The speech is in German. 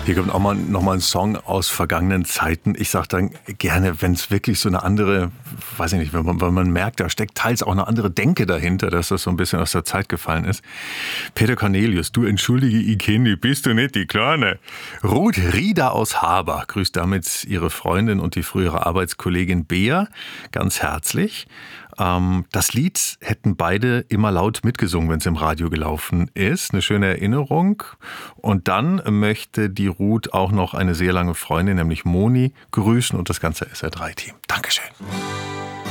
Hier kommt auch noch mal ein Song aus vergangenen Zeiten. Ich sage dann gerne, wenn es wirklich so eine andere, weiß ich nicht, wenn man merkt, da steckt teils auch eine andere Denke dahinter, dass das so ein bisschen aus der Zeit gefallen ist. Peter Cornelius, du entschuldige, ich kenne dich, bist du nicht die Kleine? Ruth Rieder aus Haber grüßt damit ihre Freundin und die frühere Arbeitskollegin Bea ganz herzlich. Das Lied hätten beide immer laut mitgesungen, wenn es im Radio gelaufen ist. Eine schöne Erinnerung. Und dann möchte die Ruth auch noch eine sehr lange Freundin, nämlich Moni, grüßen und das ganze SR3-Team. Dankeschön.